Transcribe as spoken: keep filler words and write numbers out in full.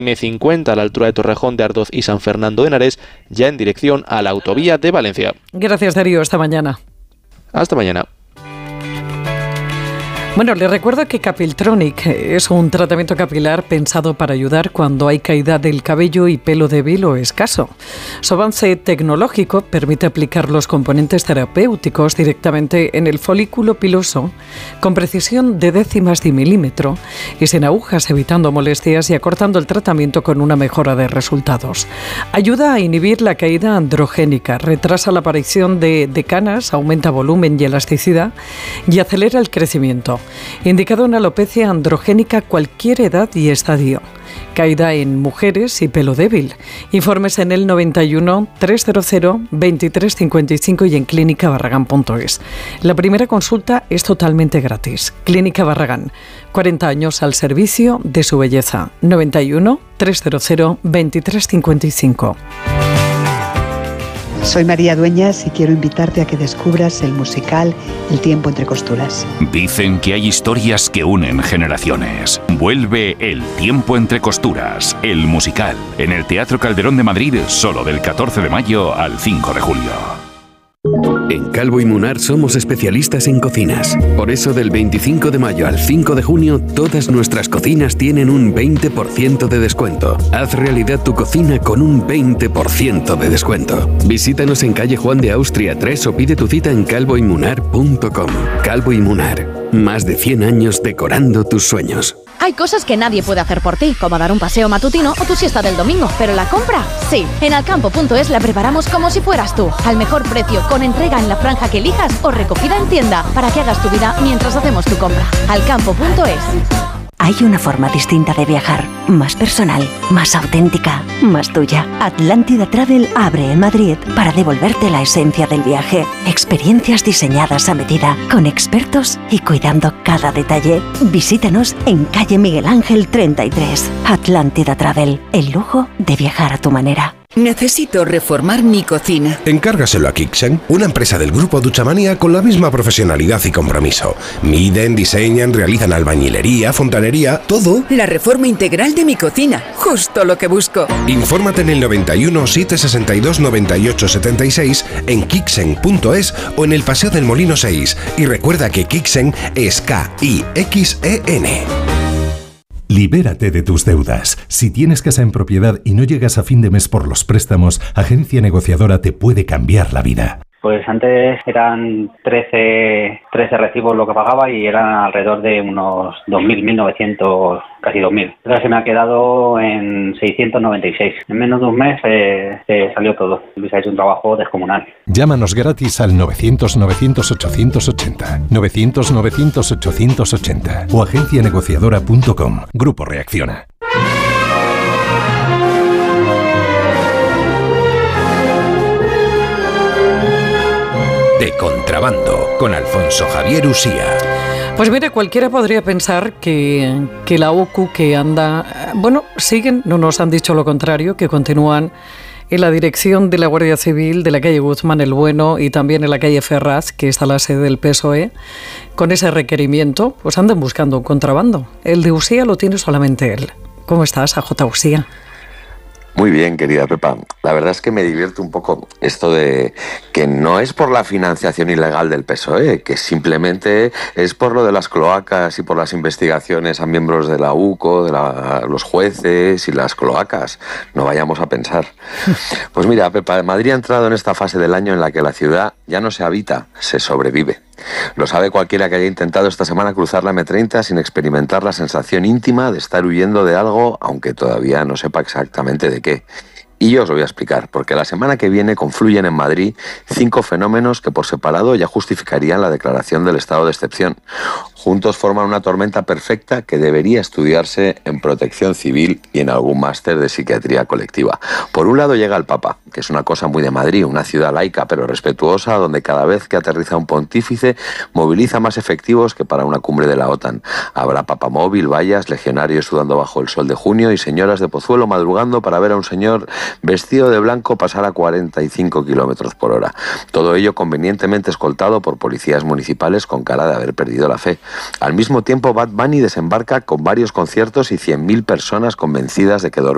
eme cincuenta a la altura de Torrejón de Ardoz y San Fernando de Henares, ya en dirección a la autovía de Valencia. Gracias, Darío. Hasta mañana. Hasta mañana. Bueno, les recuerdo que Capiltronic es un tratamiento capilar pensado para ayudar cuando hay caída del cabello y pelo débil o escaso. Su avance tecnológico permite aplicar los componentes terapéuticos directamente en el folículo piloso con precisión de décimas de milímetro y sin agujas, evitando molestias y acortando el tratamiento con una mejora de resultados. Ayuda a inhibir la caída androgénica, retrasa la aparición de, de canas, aumenta volumen y elasticidad y acelera el crecimiento. Indicado en alopecia androgénica cualquier edad y estadio. Caída en mujeres y pelo débil. Informes en el noventa y uno, trescientos, veintitrés cincuenta y cinco y en clínica barragán punto es. La primera consulta es totalmente gratis. Clínica Barragán, cuarenta años al servicio de su belleza. noventa y uno, trescientos, veintitrés cincuenta y cinco. Soy María Dueñas y quiero invitarte a que descubras el musical El tiempo entre costuras. Dicen que hay historias que unen generaciones. Vuelve El tiempo entre costuras, el musical, en el Teatro Calderón de Madrid, solo del catorce de mayo al cinco de julio. En Calvo y Munar somos especialistas en cocinas. Por eso del veinticinco de mayo al cinco de junio, todas nuestras cocinas tienen un veinte por ciento de descuento. Haz realidad tu cocina con un veinte por ciento de descuento. Visítanos en calle Juan de Austria tres o pide tu cita en calvo y munar punto com. Calvo y Munar, más de cien años decorando tus sueños. Hay cosas que nadie puede hacer por ti, como dar un paseo matutino o tu siesta del domingo, pero la compra, sí. En alcampo punto es la preparamos como si fueras tú, al mejor precio, con entrega en la franja que elijas o recogida en tienda, para que hagas tu vida mientras hacemos tu compra. alcampo punto es. Hay una forma distinta de viajar, más personal, más auténtica, más tuya. Atlántida Travel abre en Madrid para devolverte la esencia del viaje. Experiencias diseñadas a medida, con expertos y cuidando cada detalle. Visítanos en calle Miguel Ángel treinta y tres. Atlántida Travel, el lujo de viajar a tu manera. Necesito reformar mi cocina. Encárgaselo a Kixen, una empresa del grupo Duchamanía con la misma profesionalidad y compromiso. Miden, diseñan, realizan albañilería, fontanería, todo. La reforma integral de mi cocina, justo lo que busco. Infórmate en el noventa y uno, setecientos sesenta y dos, noventa y ocho setenta y seis, en kixen punto es o en el Paseo del Molino seis. Y recuerda que Kixen es K I X E N. Libérate de tus deudas. Si tienes casa en propiedad y no llegas a fin de mes por los préstamos, Agencia Negociadora te puede cambiar la vida. Pues antes eran trece, trece recibos lo que pagaba y eran alrededor de unos dos mil, mil novecientos, casi dos mil. Ahora se me ha quedado en seiscientos noventa y seis. En menos de un mes eh, eh, salió todo. Luis ha hecho un trabajo descomunal. Llámanos gratis al novecientos, novecientos, ochocientos ochenta, novecientos, novecientos, ochocientos ochenta o agencia negociadora punto com. Grupo Reacciona. De contrabando, con Alfonso Javier Usía. Pues mire, cualquiera podría pensar que, que la O C U que anda... Bueno, siguen, no nos han dicho lo contrario, que continúan en la dirección de la Guardia Civil de la calle Guzmán el Bueno y también en la calle Ferraz, que está la sede del P S O E, con ese requerimiento, pues andan buscando un contrabando. El de Usía lo tiene solamente él. ¿Cómo estás, A J Usía? Muy bien, querida Pepa. La verdad es que me divierte un poco esto de que no es por la financiación ilegal del P S O E, que simplemente es por lo de las cloacas y por las investigaciones a miembros de la U C O, de la, los jueces y las cloacas. No vayamos a pensar. Pues mira, Pepa, Madrid ha entrado en esta fase del año en la que la ciudad ya no se habita, se sobrevive. Lo sabe cualquiera que haya intentado esta semana cruzar la eme treinta sin experimentar la sensación íntima de estar huyendo de algo, aunque todavía no sepa exactamente de qué. Y yo os lo voy a explicar, porque la semana que viene confluyen en Madrid cinco fenómenos que por separado ya justificarían la declaración del estado de excepción. Juntos forman una tormenta perfecta que debería estudiarse en protección civil y en algún máster de psiquiatría colectiva. Por un lado llega el Papa, que es una cosa muy de Madrid, una ciudad laica pero respetuosa, donde cada vez que aterriza un pontífice moviliza más efectivos que para una cumbre de la OTAN. Habrá papamóvil, vallas, legionarios sudando bajo el sol de junio y señoras de Pozuelo madrugando para ver a un señor vestido de blanco pasar a cuarenta y cinco kilómetros por hora. Todo ello convenientemente escoltado por policías municipales con cara de haber perdido la fe. Al mismo tiempo, Bad Bunny desembarca con varios conciertos y cien mil personas convencidas de que dormir